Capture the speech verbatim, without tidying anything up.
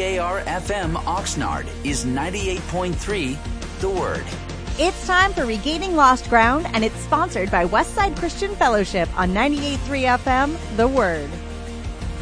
A R F M Oxnard is ninety-eight point three The Word. It's time for Regaining Lost Ground, and it's sponsored by Westside Christian Fellowship on ninety-eight point three F M The Word.